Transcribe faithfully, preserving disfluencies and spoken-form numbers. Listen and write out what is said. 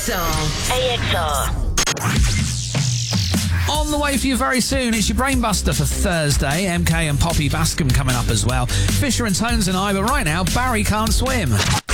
X R. A X R. On the way for you very soon, it's your Brainbuster for Thursday. M K and Poppy Bascom coming up as well. Fisher and Tones and I, but right now, Barry Can't Swim.